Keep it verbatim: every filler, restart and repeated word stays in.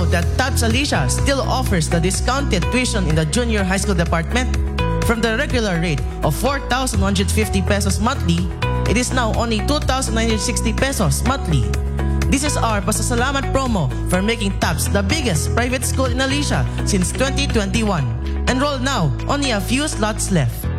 know that TAPS Alicia still offers the discounted tuition in the junior high school department? From the regular rate of four thousand one hundred fifty pesos monthly, it is now only two thousand nine hundred sixty pesos monthly. This is our pasasalamat promo for making TAPS the biggest private school in Alicia since twenty twenty-one. Enroll now, only a few slots left.